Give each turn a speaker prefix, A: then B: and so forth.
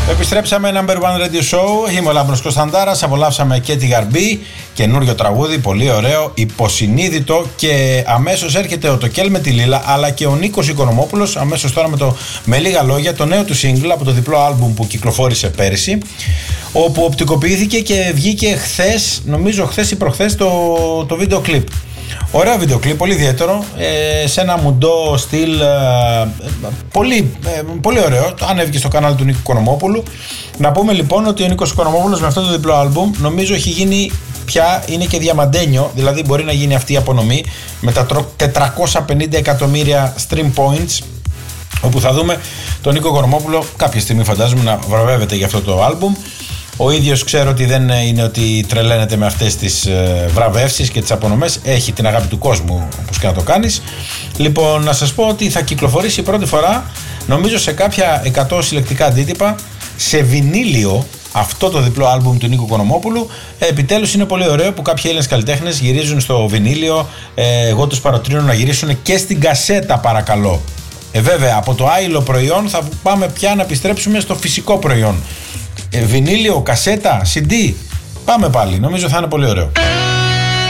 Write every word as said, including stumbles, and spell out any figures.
A: Επιστρέψαμε, Number One Radio Show. Είμαι ο Λάμπρος Κωνσταντάρας. Απολαύσαμε και τη Γαρμπή. Καινούριο τραγούδι, πολύ ωραίο, υποσυνείδητο. Και αμέσως έρχεται ο Τοκέλ με τη Λίλα, αλλά και ο Νίκος Οικονομόπουλος. Αμέσως τώρα με, το, με λίγα λόγια, το νέο του single από το διπλό άλμπουμ που κυκλοφόρησε πέρυσι. Όπου οπτικοποιήθηκε και βγήκε χθες, νομίζω χθες ή προχθές, το, το βίντεο κλιπ. Ωραίο βίντεο κλιπ, πολύ ιδιαίτερο, ε, σε ένα μουντό στυλ, ε, πολύ, ε, πολύ ωραίο. Ανέβηκε στο κανάλι του Νίκου Οικονομόπουλου. Να πούμε λοιπόν ότι ο Νίκος Οικονομόπουλος με αυτό το διπλό άλμπουμ νομίζω έχει γίνει πια, είναι και διαμαντένιο, δηλαδή μπορεί να γίνει αυτή η απονομή με τα τετρακόσια πενήντα εκατομμύρια stream points, όπου θα δούμε τον Νίκο Οικονομόπουλο κάποια στιγμή, φαντάζομαι, να βραβεύεται για αυτό το άλμπουμ. Ο ίδιος ξέρω ότι δεν είναι ότι τρελαίνεται με αυτές τις βραβεύσεις και τις απονομές. Έχει την αγάπη του κόσμου, όπως και να το κάνεις. Λοιπόν, να σας πω ότι θα κυκλοφορήσει πρώτη φορά, νομίζω σε κάποια εκατό συλλεκτικά αντίτυπα, σε βινίλιο, αυτό το διπλό άλμπουμ του Νίκου Οικονομόπουλου. Επιτέλους είναι πολύ ωραίο που κάποιοι Έλληνες καλλιτέχνες γυρίζουν στο βινίλιο. Ε, εγώ τους παροτρύνω να γυρίσουν και στην κασέτα, παρακαλώ. Ε, βέβαια, από το άειλο προϊόν θα πάμε πια να επιστρέψουμε στο φυσικό προϊόν. Ε, βινίλιο, κασέτα, σι ντι. Πάμε πάλι, νομίζω θα είναι πολύ ωραίο.